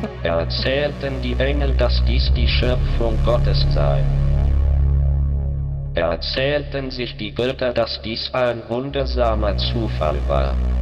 Erzählten die Engel, dass dies die Schöpfung Gottes sei. Erzählten sich die Götter, dass dies ein wundersamer Zufall war.